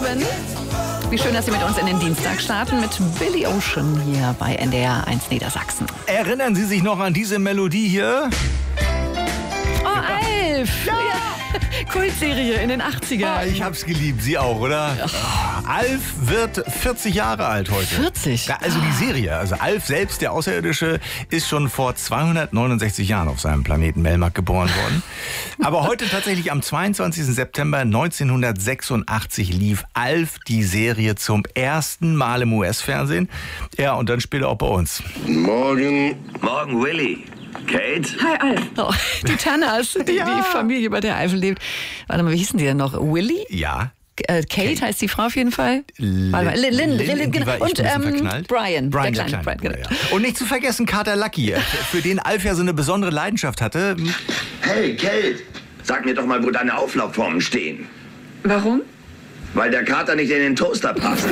7. Wie schön, dass Sie mit uns in den Dienstag starten mit Billy Ocean hier bei NDR 1 Niedersachsen. Erinnern Sie sich noch an diese Melodie hier? Oh, Alf! Ja. Kultserie in den 80er. Ich hab's geliebt, Sie auch, oder? Alf wird 40 Jahre alt heute. 40? Ja, also die Serie. Also Alf selbst, der Außerirdische, ist schon vor 269 Jahren auf seinem Planeten Melmac geboren worden. Aber heute tatsächlich am 22. September 1986 lief Alf, die Serie, zum ersten Mal im US-Fernsehen. Ja, und dann später auch bei uns. Morgen. Morgen, Willi. Kate? Hi, Alf. Oh, die Tannas, die Familie, bei der Alf lebt. Warte mal, wie hießen die denn noch? Willi? Ja. Kate heißt die Frau auf jeden Fall. Lynn, Genau. Und Brian. Brian, der kleine Brian, genau. Ja. Und nicht zu vergessen Kater Lucky, für den Alf ja so eine besondere Leidenschaft hatte. Hey, Kate, sag mir doch mal, wo deine Auflaufformen stehen. Warum? Weil der Kater nicht in den Toaster passt.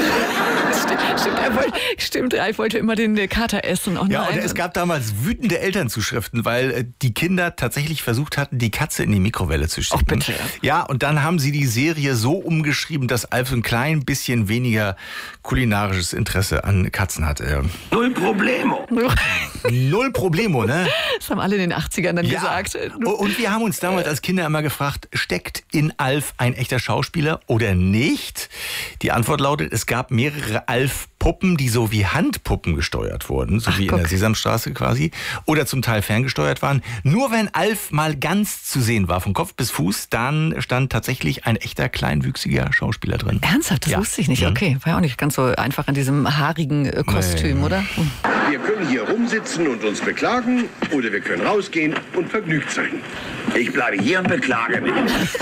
Stimmt, Alf wollte immer den Kater essen. Oh, ja, nein. und es gab damals wütende Elternzuschriften, weil die Kinder tatsächlich versucht hatten, die Katze in die Mikrowelle zu stecken. Ach, bitte. Ja, und dann haben sie die Serie so umgeschrieben, dass Alf ein klein bisschen weniger kulinarisches Interesse an Katzen hatte. Null Problemo. Null Problemo, ne? Das haben alle in den 80ern dann gesagt. Und wir haben uns damals als Kinder immer gefragt, steckt in Alf ein echter Schauspieler oder nicht? Die Antwort lautet, es gab mehrere Alf-Puppen, die so wie Handpuppen gesteuert wurden, so wie in der Sesamstraße quasi, oder zum Teil ferngesteuert waren. Nur wenn Alf mal ganz zu sehen war, von Kopf bis Fuß, dann stand tatsächlich ein echter kleinwüchsiger Schauspieler drin. Ernsthaft? Das wusste ich nicht. Ja. Okay, war ja auch nicht ganz so einfach in diesem haarigen Kostüm, oder? Wir können hier rumsitzen und uns beklagen oder wir können rausgehen und vergnügt sein. Ich bleibe hier und beklage mich.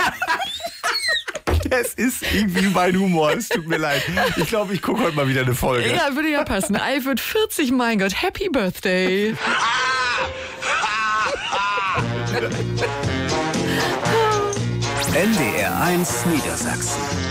Es ist irgendwie mein Humor, es tut mir leid. Ich glaube, ich gucke heute mal wieder eine Folge. Ja, würde ja passen. Alf wird 40, mein Gott. Happy Birthday. NDR 1 Niedersachsen.